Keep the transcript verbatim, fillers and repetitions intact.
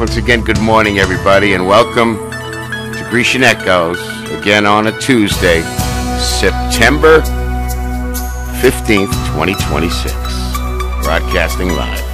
Once again, good morning, everybody, and welcome to Grecian Echoes, again on a Tuesday, September fifteenth, twenty twenty-six, broadcasting live.